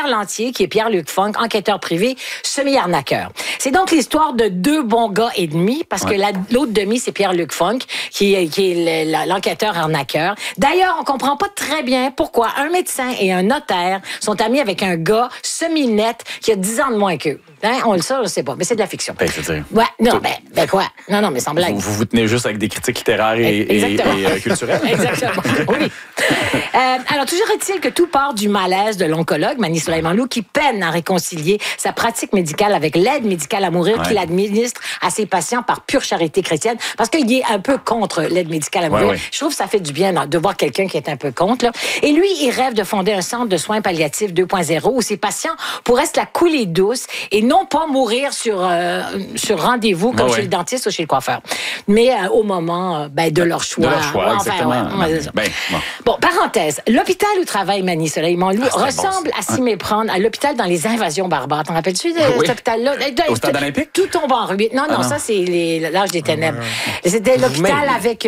Pierre Lantier, qui est Pierre-Luc Funk, enquêteur privé, semi-arnaqueur. C'est donc l'histoire de deux bons gars et demi, parce que l'autre demi, c'est Pierre-Luc Funk, qui est l'enquêteur arnaqueur. D'ailleurs, on comprend pas très bien pourquoi un médecin et un notaire sont amis avec un gars semi-net qui a 10 ans de moins qu'eux. Hein? On le sait, je sais pas, mais c'est de la fiction. Ben, je veux dire. Ouais, non, ben quoi? Non, mais sans blague. Vous tenez juste avec des critiques littéraires et culturelles? Exactement, oui. Alors, toujours est-il que tout part du malaise de l'oncologue, Mani Soleimanlou, qui peine à réconcilier sa pratique médicale avec l'aide médicale à mourir qu'il administre à ses patients par pure charité chrétienne, parce qu'il est un peu contre l'aide médicale à mourir. Je trouve que ça fait du bien de voir quelqu'un qui est un peu contre. Là. Et lui, il rêve de fonder un centre de soins palliatifs 2.0 où ses patients pourraient se la couler douce et non pas mourir sur rendez-vous comme chez le dentiste ou chez le coiffeur, mais au moment de leur choix. De leur choix, exactement. Bon, parenthèse. L'hôpital où travaille Mani Soleimanlou ressemble à s'y méprendre à l'hôpital dans les invasions barbares. T'en rappelles-tu de cet hôpital-là? Au stade olympique? Tout tombe en ruine. Non, ça, c'est l'âge des ténèbres. C'était l'hôpital avec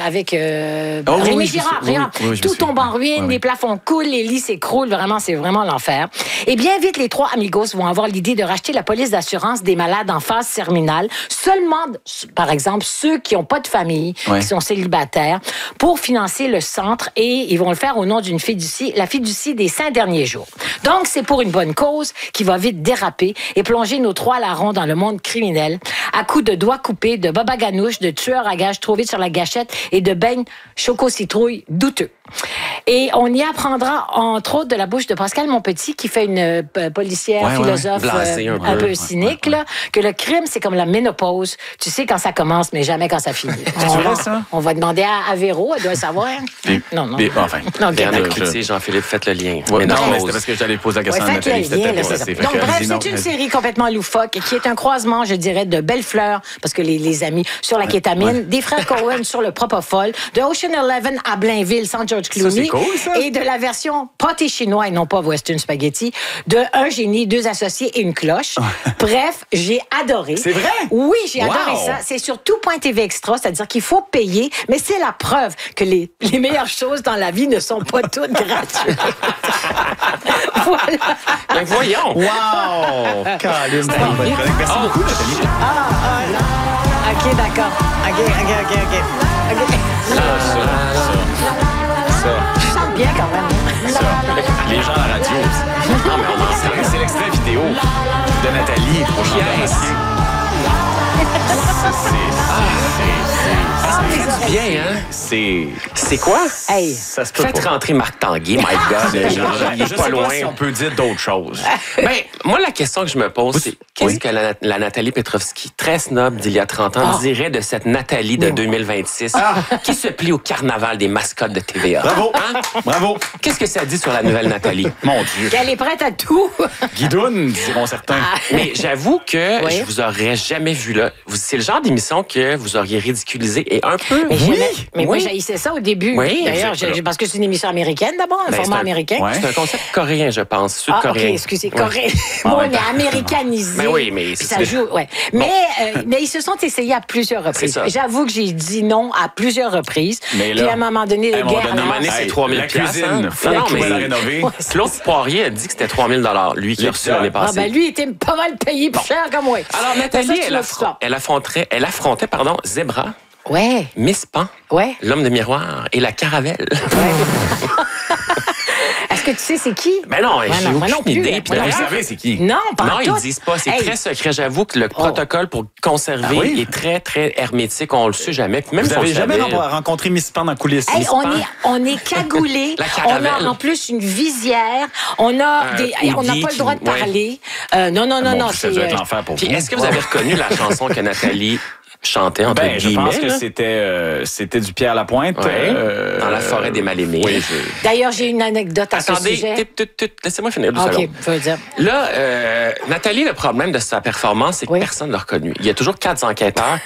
Rémi Girard. Tout tombe en ruine, les plafonds coulent, les lits s'écroulent. Vraiment, c'est vraiment l'enfer. Et bien vite, les trois amigos vont avoir l'idée de racheter la police d'assurance des malades en phase terminale, seulement, par exemple, ceux qui n'ont pas de famille, qui sont célibataires, pour financer le centre, et ils vont le faire au nom d'une fiducie, la fiducie des 5 derniers jours. Donc, c'est pour une bonne cause qui va vite déraper et plonger nos trois larrons dans le monde criminel, à coups de doigts coupés, de babaganouches, de tueurs à gages trop vite sur la gâchette et de beignes choco-citrouille douteux. Et on y apprendra, entre autres, de la bouche de Pascal Monpetit, qui fait une policière philosophe un peu cynique, là, que le crime, c'est comme la ménopause. Tu sais quand ça commence, mais jamais quand ça finit. On va demander à Véro, elle doit savoir. Non. Enfin. Jean-Philippe, faites le lien. Ouais, non, mais c'était parce que j'allais poser la question à Nathalie. Donc, bref, c'est une série complètement loufoque qui est un croisement, je dirais, de Belles Fleurs, parce que les amis, sur la kétamine, des frères Coen sur le Propofol, de Ocean Eleven à Blainville, sans George Clooney, et de la version pâté chinois et non pas Western Spaghetti, de Un génie, 2 associés et une cloche. Bref, j'ai adoré. C'est vrai? Oui, j'ai adoré ça. C'est sur tout.tv Extra, c'est-à-dire qu'il faut payer, mais c'est la preuve que les meilleures choses dans la vie ne sont pas toutes gratuites. Voilà. Ben voyons. Wow! Caroline, merci beaucoup, Nathalie. OK, d'accord. OK. Ça. Je chante bien quand même. Ça. Les gens à la radio aussi. Non, mais c'est l'extrait vidéo de Nathalie pour chanter. C'est bien, hein? C'est quoi? Hey. Ça se peut Faites pas. rentrer Marc Tanguay, my God. Il est pas loin. Si on peut dire d'autres choses. Ben, moi, la question que je me pose, c'est qu'est-ce que la Nathalie Petrovski, très snob d'il y a 30 ans, dirait de cette Nathalie de 2026 qui se plie au carnaval des mascottes de TVA? Bravo! Bravo! Qu'est-ce que ça dit sur la nouvelle Nathalie? Mon Dieu! Qu'elle est prête à tout. Guidoune, diront certains. Mais j'avoue que je vous aurais jamais vu là. C'est le genre d'émission que vous auriez ridiculisé et un peu... Mais moi, j'haïssais ça au début. Oui, d'ailleurs, parce que c'est une émission américaine d'abord, un format américain. C'est un concept coréen, je pense, sud-coréen. OK, excusez, coréen. Bon, mais américanisé. Mais oui, mais puis ça joue, Mais ils se sont essayés à plusieurs reprises. J'avoue que j'ai dit non à plusieurs reprises. Mais là, puis à un moment donné, les guerres... c'est 3 000 la cuisine, faut la rénover. Claude Poirier a dit que c'était 3 000 lui qui a reçu l'année passée. Lui était pas mal payé plus cher que moi. Alors, Nathalie, elle affrontait, Zebra. Ouais. Miss Pan. Ouais. L'homme de miroir et la caravelle. Ouais. Est-ce que tu sais c'est qui? Ben non, j'ai aucune idée. Vous savez c'est qui? Non, pas Non, tout. ils disent pas. C'est très secret. J'avoue que le protocole pour conserver est très, très hermétique. On le sait jamais. Puis même vous n'avez jamais rencontré Miss Pan en coulisses? On est cagoulés. On a en plus une visière. On n'a pas le droit de parler. Non. Ça doit être l'enfer pour vous. Est-ce que vous avez reconnu la chanson que Nathalie chantait entre guillemets? Je pense que c'était du Pierre Lapointe. Dans la forêt des mal-aimés. Oui, d'ailleurs, j'ai une anecdote à ce sujet. Attendez, laissez-moi finir 2 secondes. OK, je veux dire. Là, Nathalie, le problème de sa performance, c'est que personne ne l'a reconnue. Il y a toujours 4 enquêteurs.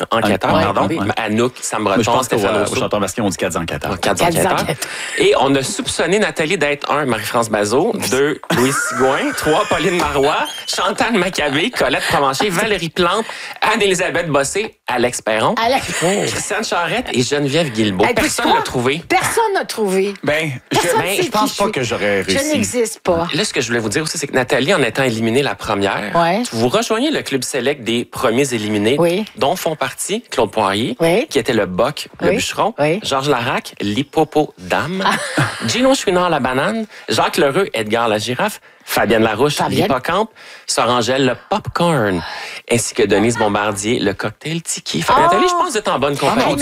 Anouk, Sam Breton, Stéphane Rousseau. Au chanteur masqué, on dit 4 enquêteurs. 4 enquêteurs. Et on a soupçonné Nathalie d'être 1, Marie-France Bazot, 2, Louis Sigouin, 3, Pauline Marois, Chantal Maccabé, Colette Provencher, Valérie Plante, Anne-Élisabeth Bossé, Alex Perron, Christiane Charette et Geneviève Guilbeault. Personne n'a trouvé. Personne n'a trouvé. Je pense pas que j'aurais réussi. Je n'existe pas. Là, ce que je voulais vous dire aussi, c'est que Nathalie, en étant éliminée la première, vous rejoignez le club select des premiers éliminés, dont font partie Claude Poirier, qui était le boc, le bûcheron, Georges Larac, l'hippopotame, Gino Chouinard, la banane, Jacques Lheureux, Edgar la girafe, Fabienne Larouche, l'hippocampe, Sœur Angèle, le popcorn, ainsi que Denise Bombardier, le cocktail tiki. Nathalie, je pense que vous êtes en bonne compagnie.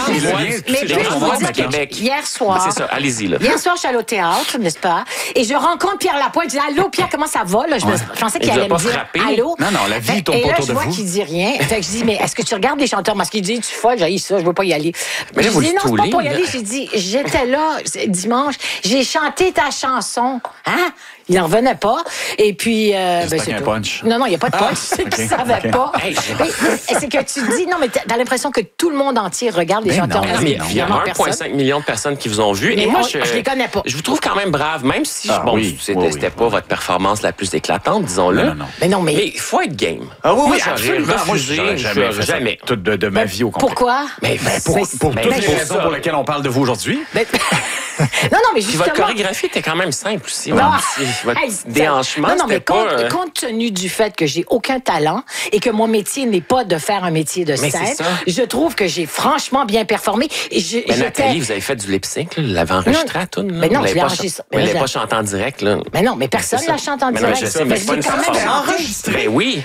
Hier soir... C'est ça, allez-y. Là. Hier soir, je suis allée au théâtre, n'est-ce pas? Et je rencontre Pierre Lapointe. Je dis, allô, Pierre, comment ça va? Là, je pensais qu'il allait me dire, allô? Non, la vie tombe pas autour de vous. Et là, je vois qu'il dit rien. Fait que je dis, mais est-ce que tu regardes les chanteurs? Parce qu'il dit, tu folle, j'ai ça, je veux pas y aller. Mais là, je dis, non, c'est pas pour y aller. J'ai dit, j'étais là dimanche, j'ai chanté ta chanson. Hein? Il n'en revenait pas. Et puis... c'est qu'il y a un punch. Non, il n'y a pas de punch. C'est qu'il ne savait pas. C'est que tu dis... Non, mais tu as l'impression que tout le monde entier regarde les chanteurs. Il y a 1,5 million de personnes qui vous ont vu. Et moi, je les connais pas. Je vous trouve quand même brave, même si c'était pas votre performance la plus éclatante, disons-le. Non. Mais il faut être game. Ah oui, absolument. Moi, jamais. De ma vie au complet. Pourquoi? Pour toutes les raisons pour lesquelles on parle de vous aujourd'hui. Non, mais justement... Votre chorégraphie était quand même simple aussi. Votre déhanchement, non, mais compte tenu du fait que j'ai aucun talent et que mon métier n'est pas de faire un métier de scène, je trouve que j'ai franchement bien performé. Mais Nathalie, vous avez fait du lip-sync, vous l'avez enregistré à tout. Mais non, je l'ai enregistré. Mais elle n'est pas chantée en direct. Là. Mais non, mais personne ne la chante en direct. Je sais, mais c'est pas une enregistré. Mais oui.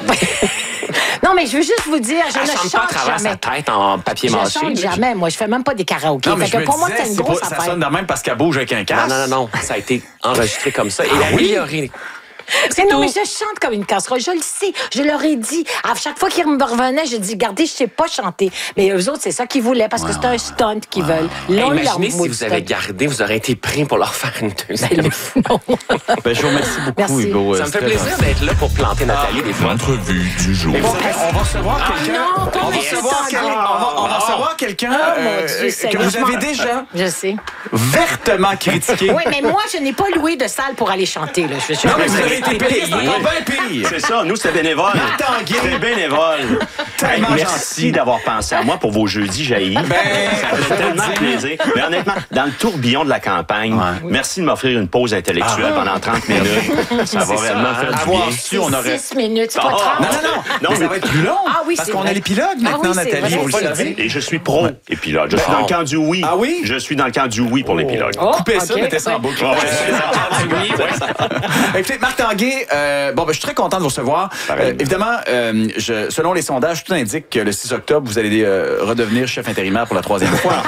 Non, mais je veux juste vous dire, je ne chante pas à travers jamais. sa tête en papier mâché. Je chante jamais. Moi, je fais même pas des karaokés. Non, mais fait que pour moi, c'est une grosse affaire. Ça sonne de même parce qu'elle bouge avec un casque. Non. Ça a été enregistré comme ça et amélioré. Non, mais je chante comme une casserole. Je le sais. Je leur ai dit. À chaque fois qu'ils me revenaient, je dis, regardez, je sais pas chanter. Mais eux autres, c'est ça qu'ils voulaient parce que c'est un stunt qu'ils veulent. Imaginez si vous avez gardé, vous aurez été pris pour leur faire une deuxième fois. Je vous remercie beaucoup, Hugo. Ça me fait plaisir d'être là pour planter Nathalie des fois. L'entrevue du jour. On va recevoir quelqu'un. On va recevoir quelqu'un que vous avez déjà vertement critiqué. Oui, mais moi, je n'ai pas loué de salle pour aller chanter. Là. Non, mais vous avez été payé. C'est ça, nous, c'est bénévole. C'est bénévole. Merci d'avoir pensé à moi pour vos jeudis jaillis. Ça fait tellement plaisir. Mais honnêtement, dans le tourbillon de la campagne, merci de m'offrir une pause intellectuelle pendant 30 minutes. Ça va vraiment faire du bien. Su, on aurait 6 minutes, c'est pas 30. Non, mais ça va être plus long. Ah oui, parce qu'on a l'épilogue maintenant, Nathalie, vous le savez. Et je suis pro-épilogue. Je suis dans le camp du oui. Ah oui? Je suis dans le camp du oui pour l'épilogue. Coupez ça, mettez ça en boucle. Écoutez, Marc Tanguay, je suis très content de vous recevoir. Évidemment, selon les sondages, tout indique que le 6 octobre, vous allez redevenir chef intérimaire pour la 3e fois.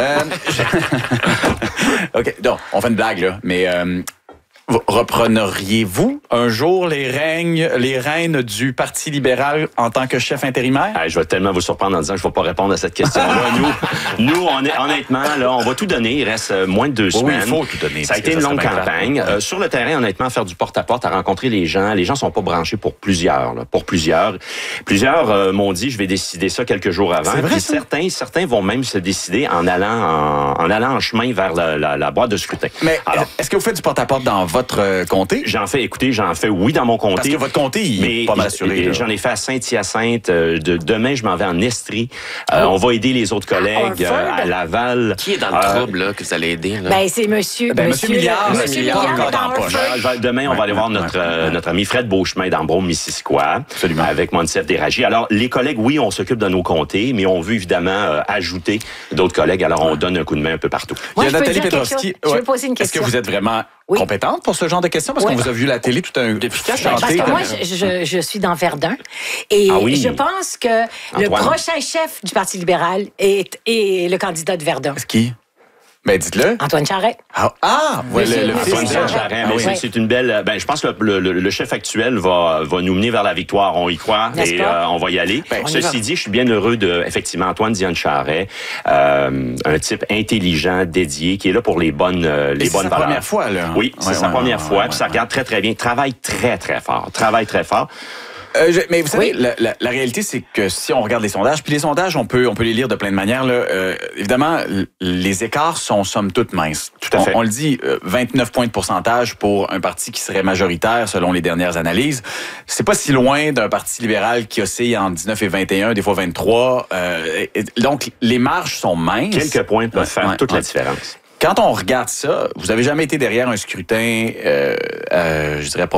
OK, donc, on fait une blague, là, mais... repreneriez-vous un jour les rênes du Parti libéral en tant que chef intérimaire? Je vais tellement vous surprendre en disant que je ne vais pas répondre à cette question-là. Nous, honnêtement, là, on va tout donner. Il reste moins de 2 semaines. Il faut tout donner. Ça a été une longue campagne. Sur le terrain, honnêtement, faire du porte-à-porte, à rencontrer les gens. Les gens sont pas branchés pour plusieurs. Plusieurs m'ont dit, je vais décider ça quelques jours avant. C'est vrai, certains vont même se décider en allant en chemin vers la boîte de scrutin. Mais est-ce que vous faites du porte-à-porte dans votre comté? J'en fais oui dans mon comté. Parce que votre comté, il est pas mal assuré. J'en ai fait à Saint-Hyacinthe. Demain, je m'en vais en Estrie. On va aider les autres collègues à Laval. Qui est dans le trouble là, que vous allez aider? Là? C'est monsieur Milliard. Monsieur Milliard dans le poche. Demain, on va aller voir notre ami Fred Beauchemin d'Ambrome-Missisquoi. Absolument. Avec Monsef Déragi. Alors, les collègues, oui, on s'occupe de nos comtés, mais on veut évidemment ajouter d'autres collègues. Alors, on donne un coup de main un peu partout. Moi, il y a Nathalie Petrovski. Je veux poser une question. Est-ce que vous êtes vraiment compétente pour ce genre de questions? Parce qu'on vous a vu à la télé tout un... Parce que moi, je suis dans Verdun. Et je pense que le prochain chef du Parti libéral est le candidat de Verdun. Qui? Ben, dites-le. Antoine Charest. Le fils de Charest. C'est une belle... je pense que le chef actuel va nous mener vers la victoire. On y croit et on va y aller. Ceci dit, je suis bien heureux effectivement, Antoine Diane Charest, un type intelligent, dédié, qui est là pour les bonnes valeurs. C'est sa première fois, là. Oui, c'est sa première fois. Puis ça regarde très, très bien. Travaille très, très fort. Mais vous savez, la réalité, c'est que si on regarde les sondages, puis les sondages, on peut les lire de plein de manières. Là, évidemment, les écarts sont somme toute minces. Tout à fait. On le dit, 29 points de pourcentage pour un parti qui serait majoritaire selon les dernières analyses. C'est pas si loin d'un parti libéral qui oscille en 19 et 21, des fois 23. Donc, les marges sont minces. Quelques points peuvent faire toute la différence. Quand on regarde ça, vous avez jamais été derrière un scrutin, je dirais,